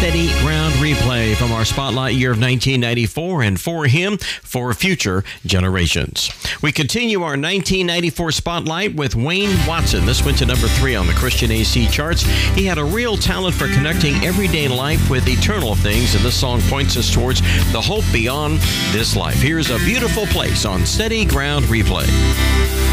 Steady Ground Replay from our Spotlight year of 1994, and for him, for future generations. We continue our 1994 Spotlight with Wayne Watson. This went to number 3 on the Christian AC charts. He had a real talent for connecting everyday life with eternal things, and this song points us towards the hope beyond this life. Here's A Beautiful Place on Steady Ground Replay.